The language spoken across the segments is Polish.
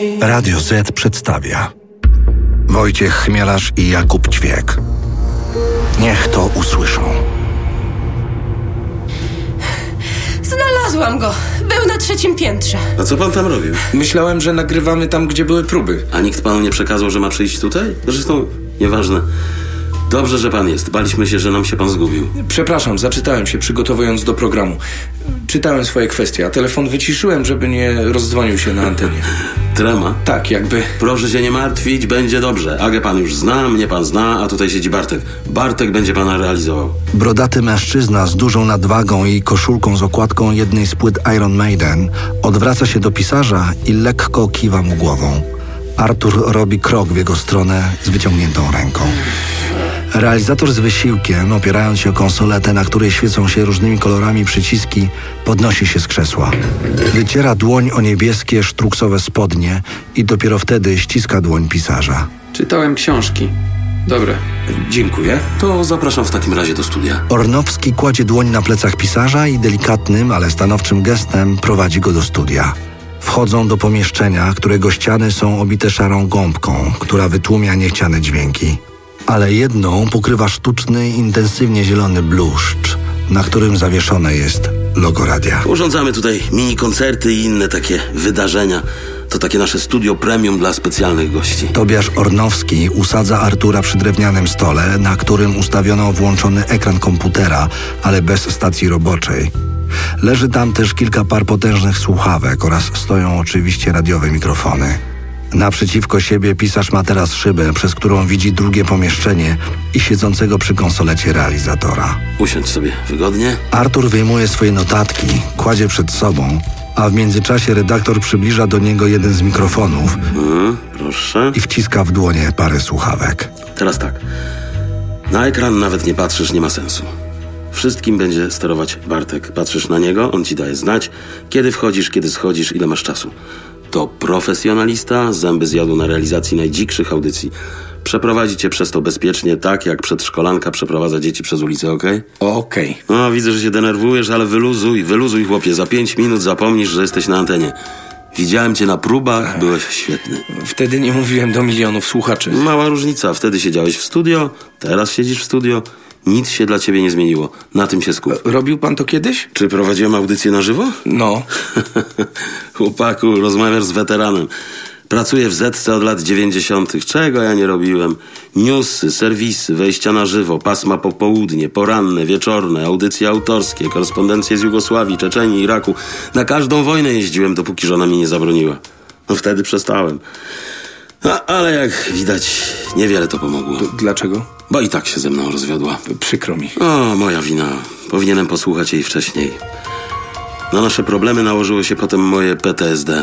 Radio Z przedstawia Wojciech Chmielarz i Jakub Ćwiek. Niech to usłyszą. Znalazłam go. Był na 3. piętrze. A co pan tam robił? Myślałem, że nagrywamy tam, gdzie były próby. A nikt panu nie przekazał, że ma przyjść tutaj? Zresztą nieważne. Dobrze, że pan jest. Baliśmy się, że nam się pan zgubił. Przepraszam, zaczytałem się, przygotowując do programu. Czytałem swoje kwestie, a telefon wyciszyłem, żeby nie rozdzwonił się na antenie. Trema? Tak, jakby... Proszę się nie martwić, będzie dobrze. Agę pan już zna, mnie pan zna, a tutaj siedzi Bartek. Bartek będzie pana realizował. Brodaty mężczyzna z dużą nadwagą i koszulką z okładką jednej z płyt Iron Maiden odwraca się do pisarza i lekko kiwa mu głową. Artur robi krok w jego stronę z wyciągniętą ręką. Realizator z wysiłkiem, opierając się o konsoletę, na której świecą się różnymi kolorami przyciski, podnosi się z krzesła. Wyciera dłoń o niebieskie, sztruksowe spodnie i dopiero wtedy ściska dłoń pisarza. Czytałem książki. Dobre. Dziękuję. To zapraszam w takim razie do studia. Ornowski kładzie dłoń na plecach pisarza i delikatnym, ale stanowczym gestem prowadzi go do studia. Wchodzą do pomieszczenia, którego ściany są obite szarą gąbką, która wytłumia niechciane dźwięki. Ale jedną pokrywa sztuczny, intensywnie zielony bluszcz, na którym zawieszone jest logo radia. Urządzamy tutaj mini koncerty i inne takie wydarzenia. To takie nasze studio premium dla specjalnych gości. Tobiasz Ornowski usadza Artura przy drewnianym stole, na którym ustawiono włączony ekran komputera, ale bez stacji roboczej. Leży tam też kilka par potężnych słuchawek oraz stoją oczywiście radiowe mikrofony. Naprzeciwko siebie pisarz ma teraz szybę, przez którą widzi drugie pomieszczenie i siedzącego przy konsolecie realizatora. Usiądź sobie wygodnie. Artur wyjmuje swoje notatki, kładzie przed sobą, a w międzyczasie redaktor przybliża do niego jeden z mikrofonów Proszę. i wciska w dłonie parę słuchawek. Teraz tak. Na ekran nawet nie patrzysz, nie ma sensu. Wszystkim będzie sterować Bartek. Patrzysz na niego, on ci daje znać, kiedy wchodzisz, kiedy schodzisz, ile masz czasu. To profesjonalista, zęby zjadł na realizacji najdzikszych audycji. Przeprowadzi cię przez to bezpiecznie, tak jak przedszkolanka przeprowadza dzieci przez ulicę, okej? Okej. No, widzę, że się denerwujesz, ale wyluzuj, chłopie. Za 5 minut zapomnisz, że jesteś na antenie. Widziałem cię na próbach, byłeś świetny. Wtedy nie mówiłem do milionów słuchaczy. Mała różnica, wtedy siedziałeś w studio, teraz siedzisz w studio. Nic się dla ciebie nie zmieniło. Na tym się skup. Robił pan to kiedyś? Czy prowadziłem audycję na żywo? No. Chłopaku, rozmawiasz z weteranem. Pracuję w Zetce od lat 90. Czego ja nie robiłem? Newsy, serwisy, wejścia na żywo, pasma popołudnie, poranne, wieczorne, audycje autorskie, korespondencje z Jugosławii, Czeczenii, Iraku. Na każdą wojnę jeździłem, dopóki żona mi nie zabroniła. No wtedy przestałem. Ale jak widać, niewiele to pomogło. Dlaczego? Bo i tak się ze mną rozwiodła. Przykro mi. O, moja wina. Powinienem posłuchać jej wcześniej. Na nasze problemy nałożyło się potem moje PTSD.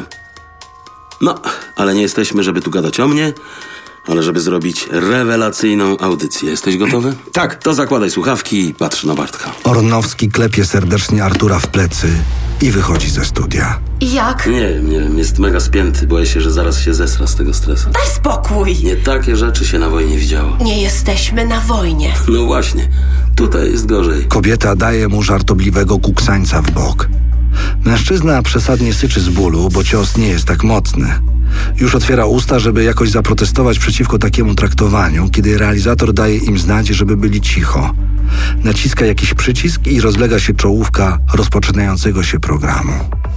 No, ale nie jesteśmy, żeby tu gadać o mnie, ale żeby zrobić rewelacyjną audycję. Jesteś gotowy? Tak. To zakładaj słuchawki i patrz na Bartka. Ornowski klepie serdecznie Artura w plecy i wychodzi ze studia. Jak? Nie, jest mega spięty. Boję się, że zaraz się zesra z tego stresu. Daj spokój. Nie takie rzeczy się na wojnie widziało. Nie jesteśmy na wojnie. No właśnie, tutaj jest gorzej. Kobieta daje mu żartobliwego kuksańca w bok. Mężczyzna przesadnie syczy z bólu, bo cios nie jest tak mocny. Już otwiera usta, żeby jakoś zaprotestować przeciwko takiemu traktowaniu, kiedy realizator daje im znać, żeby byli cicho. Naciska jakiś przycisk i rozlega się czołówka rozpoczynającego się programu.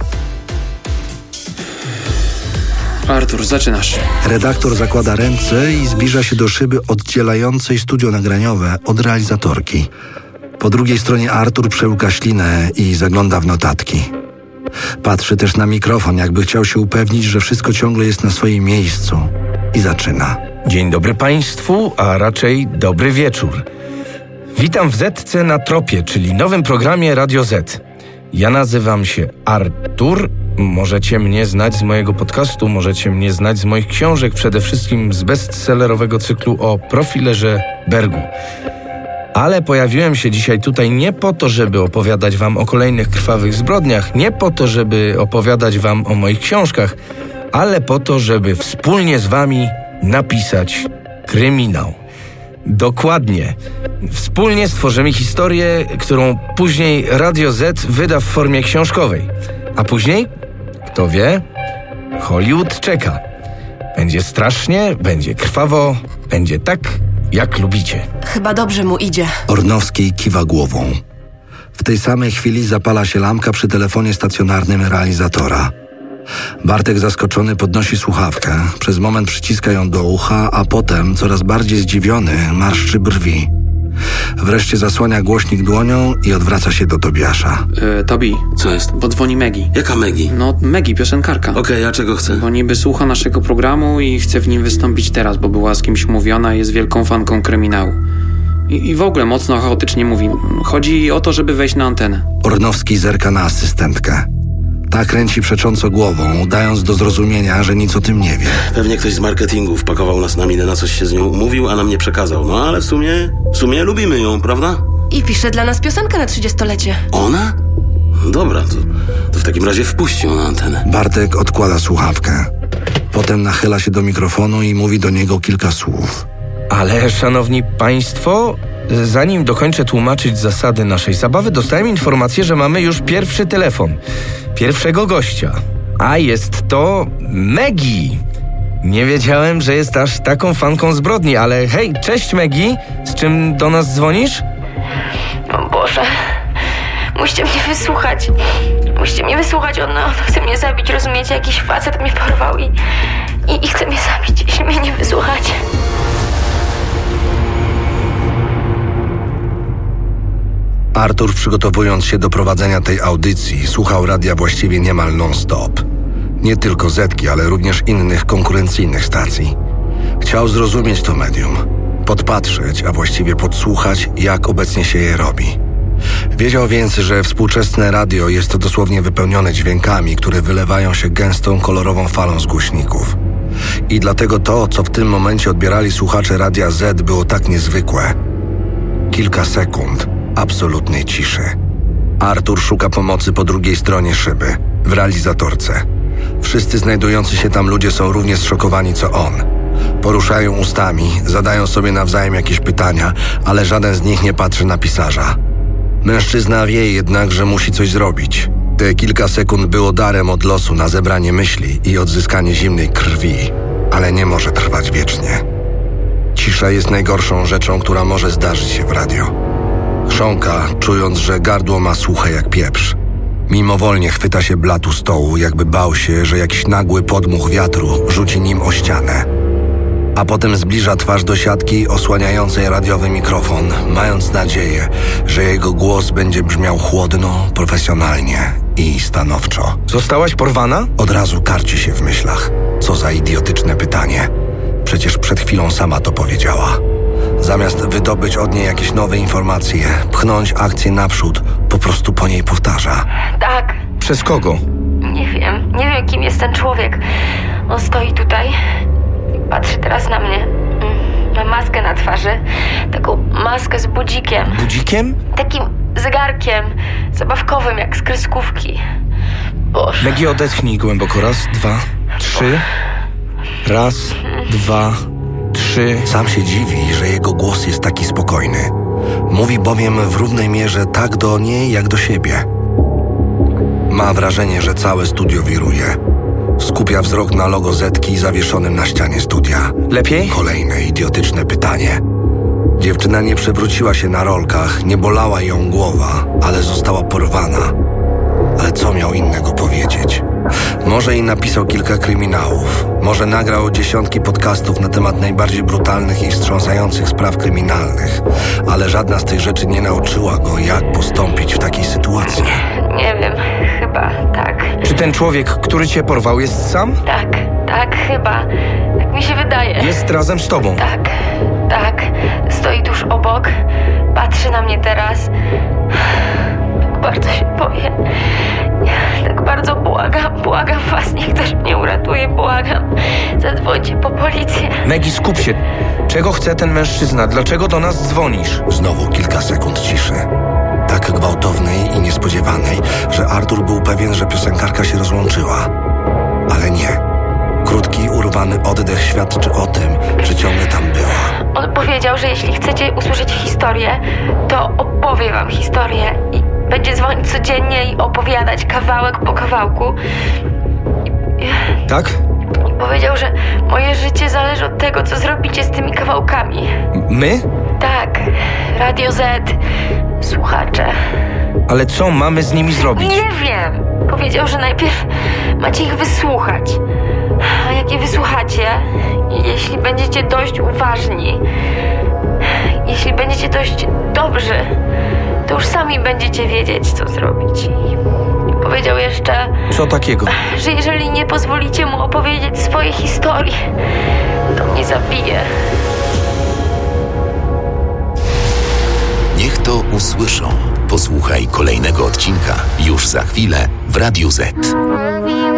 Artur, zaczynasz. Redaktor zakłada ręce i zbliża się do szyby oddzielającej studio nagraniowe od realizatorki. Po drugiej stronie Artur przełyka ślinę i zagląda w notatki. Patrzy też na mikrofon, jakby chciał się upewnić, że wszystko ciągle jest na swoim miejscu. I zaczyna. Dzień dobry Państwu, a raczej dobry wieczór. Witam w Zetce na Tropie, czyli nowym programie Radio Z. Ja nazywam się Artur. Możecie mnie znać z mojego podcastu, możecie mnie znać z moich książek, przede wszystkim z bestsellerowego cyklu o profilerze Bergu. Ale pojawiłem się dzisiaj tutaj nie po to, żeby opowiadać wam o kolejnych krwawych zbrodniach, nie po to, żeby opowiadać wam o moich książkach, ale po to, żeby wspólnie z wami napisać kryminał. Dokładnie. Wspólnie stworzymy historię, którą później Radio Z wyda w formie książkowej. A później, kto wie, Hollywood czeka. Będzie strasznie, będzie krwawo, będzie tak, jak lubicie. Chyba dobrze mu idzie. Ornowski kiwa głową. W tej samej chwili zapala się lampka przy telefonie stacjonarnym realizatora. Bartek zaskoczony podnosi słuchawkę, przez moment przyciska ją do ucha, a potem, coraz bardziej zdziwiony, marszczy brwi. Wreszcie zasłania głośnik dłonią i odwraca się do Tobiasza. Tobi, Co jest? bo dzwoni Maggie. Jaka Maggie? No, Maggie, piosenkarka. Okej, a czego chce? Bo niby słucha naszego programu i chce w nim wystąpić teraz, bo była z kimś umówiona i jest wielką fanką kryminału. I w ogóle mocno chaotycznie mówi. Chodzi o to, żeby wejść na antenę. Ornowski zerka na asystentkę. Ta kręci przecząco głową, dając do zrozumienia, że nic o tym nie wie. Pewnie ktoś z marketingu wpakował nas na minę, na coś się z nią umówił, a nam nie przekazał. No ale w sumie lubimy ją, prawda? I pisze dla nas piosenkę na 30-lecie. Ona? Dobra, to w takim razie wpuść ją na antenę. Bartek odkłada słuchawkę. Potem nachyla się do mikrofonu i mówi do niego kilka słów. Ale, szanowni państwo, zanim dokończę tłumaczyć zasady naszej zabawy, dostałem informację, że mamy już pierwszy telefon. Pierwszego gościa. A jest to Maggie. Nie wiedziałem, że jest aż taką fanką zbrodni, ale hej, cześć Maggie. Z czym do nas dzwonisz? O Boże, musicie mnie wysłuchać. Musicie mnie wysłuchać, on chce mnie zabić, rozumiecie? Jakiś facet mnie porwał i chce mnie zabić, jeśli mnie nie wysłuchacie. Artur, przygotowując się do prowadzenia tej audycji, słuchał radia właściwie niemal non-stop. Nie tylko Zetki, ale również innych konkurencyjnych stacji. Chciał zrozumieć to medium, podpatrzeć, a właściwie podsłuchać, jak obecnie się je robi. Wiedział więc, że współczesne radio jest to dosłownie wypełnione dźwiękami, które wylewają się gęstą, kolorową falą z głośników. I dlatego to, co w tym momencie odbierali słuchacze Radia Z, było tak niezwykłe. Kilka sekund absolutnej ciszy. Artur szuka pomocy po drugiej stronie szyby, w realizatorce. Wszyscy znajdujący się tam ludzie są równie zszokowani co on. Poruszają ustami, zadają sobie nawzajem jakieś pytania, ale żaden z nich nie patrzy na pisarza. Mężczyzna wie jednak, że musi coś zrobić. Te kilka sekund było darem od losu na zebranie myśli i odzyskanie zimnej krwi, ale nie może trwać wiecznie. Cisza jest najgorszą rzeczą, która może zdarzyć się w radio. Chrząka, czując, że gardło ma suche jak pieprz. Mimowolnie chwyta się blatu stołu, jakby bał się, że jakiś nagły podmuch wiatru rzuci nim o ścianę. A potem zbliża twarz do siatki osłaniającej radiowy mikrofon, mając nadzieję, że jego głos będzie brzmiał chłodno, profesjonalnie i stanowczo. Zostałaś porwana? Od razu karci się w myślach. Co za idiotyczne pytanie. Przecież przed chwilą sama to powiedziała. Zamiast wydobyć od niej jakieś nowe informacje, pchnąć akcję naprzód, po prostu po niej powtarza. Tak, Przez kogo? nie wiem kim jest ten człowiek. On stoi tutaj i patrzy teraz na mnie. Ma maskę na twarzy, taką maskę z budzikiem, Budzikiem? takim zegarkiem zabawkowym jak z kreskówki. Boże. Maggie, odetchnij głęboko. Raz, dwa, trzy. Raz, dwa, trzy. Sam się dziwi, że jego głos jest taki spokojny. Mówi bowiem w równej mierze tak do niej, jak do siebie. Ma wrażenie, że całe studio wiruje. Skupia wzrok na logo Zetki zawieszonym na ścianie studia. Lepiej? Kolejne idiotyczne pytanie. Dziewczyna nie przewróciła się na rolkach, nie bolała ją głowa, ale została porwana. Ale co miał innego powiedzieć? Może i napisał kilka kryminałów, może nagrał dziesiątki podcastów na temat najbardziej brutalnych i wstrząsających spraw kryminalnych, ale żadna z tych rzeczy nie nauczyła go, jak postąpić w takiej sytuacji. Nie wiem, chyba tak. Czy ten człowiek, który cię porwał, jest sam? Tak, chyba. Tak mi się wydaje. Jest razem z tobą. Tak. Stoi tuż obok. Patrzy na mnie teraz. Tak bardzo się boję. Tak bardzo błagam was, niech ktoś mnie uratuje, błagam. Zadzwońcie po policję. Maggie, skup się. Czego chce ten mężczyzna? Dlaczego do nas dzwonisz? Znowu kilka sekund ciszy. Tak gwałtownej i niespodziewanej, że Artur był pewien, że piosenkarka się rozłączyła. Ale nie. Krótki, urwany oddech świadczy o tym, że ciągle tam była. On powiedział, że jeśli chcecie usłyszeć historię, to opowie wam historię i będzie dzwonić codziennie i opowiadać kawałek po kawałku. Tak? Powiedział, że moje życie zależy od tego, co zrobicie z tymi kawałkami. My? Tak, Radio Z, słuchacze. Ale co mamy z nimi zrobić? Nie wiem. Powiedział, że najpierw macie ich wysłuchać. A jak je wysłuchacie, jeśli będziecie dość uważni, jeśli będziecie dość dobrzy, to już sami będziecie wiedzieć, co zrobić. I powiedział jeszcze... Co takiego? Że jeżeli nie pozwolicie mu opowiedzieć swojej historii, to mnie zabije. Niech to usłyszą. Posłuchaj kolejnego odcinka już za chwilę w Radiu Z.